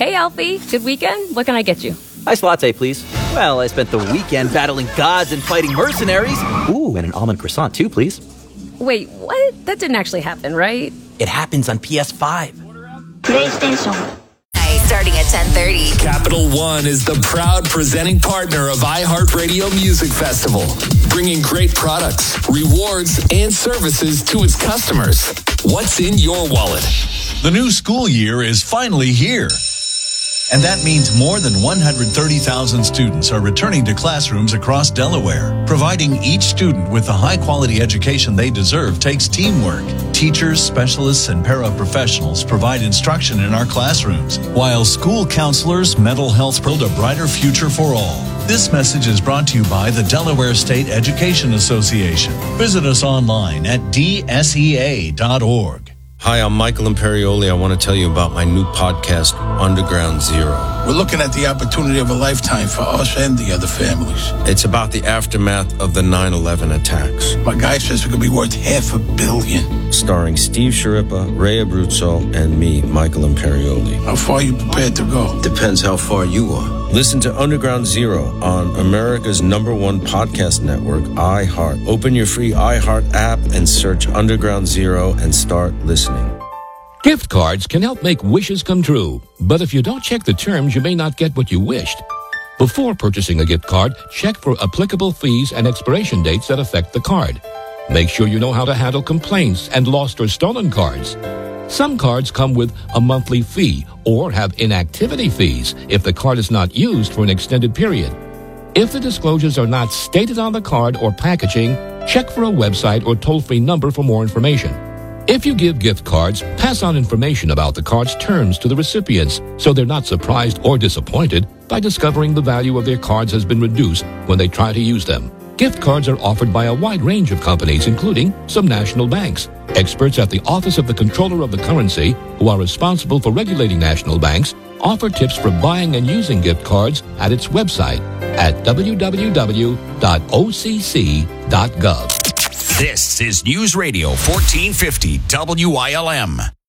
Hey, Alfie. Good weekend? What can I get you? Iced latte, please. Well, I spent the weekend battling gods and fighting mercenaries. Ooh, and an almond croissant, too, please. Wait, what? That didn't actually happen, right? It happens on PS5. PlayStation. Starting at 10:30. Capital One is the proud presenting partner of iHeartRadio Music Festival, bringing great products, rewards, and services to its customers. What's in your wallet? The new school year is finally here. And that means more than 130,000 students are returning to classrooms across Delaware. Providing each student with the high-quality education they deserve takes teamwork. Teachers, specialists, and paraprofessionals provide instruction in our classrooms, while school counselors, mental health build a brighter future for all. This message is brought to you by the Delaware State Education Association. Visit us online at dsea.org. Hi, I'm Michael Imperioli. I want to tell you about my new podcast, Underground Zero. We're looking at the opportunity of a lifetime for us and the other families. It's about the aftermath of the 9/11 attacks. My guy says it could be worth $500 million. Starring Steve Sciarippa, Ray Abruzzo, and me, Michael Imperioli. How far are you prepared to go? Depends how far you are. Listen to Underground Zero on America's #1 podcast network, iHeart. Open your free iHeart app and search Underground Zero and start listening. Gift cards can help make wishes come true, but if you don't check the terms, you may not get what you wished. Before purchasing a gift card, check for applicable fees and expiration dates that affect the card. Make sure you know how to handle complaints and lost or stolen cards. Some cards come with a monthly fee or have inactivity fees if the card is not used for an extended period. If the disclosures are not stated on the card or packaging, check for a website or toll-free number for more information. If you give gift cards, pass on information about the card's terms to the recipients so they're not surprised or disappointed by discovering the value of their cards has been reduced when they try to use them. Gift cards are offered by a wide range of companies, including some national banks. Experts at the Office of the Comptroller of the Currency, who are responsible for regulating national banks, offer tips for buying and using gift cards at its website at www.occ.gov. This is News Radio 1450 WILM.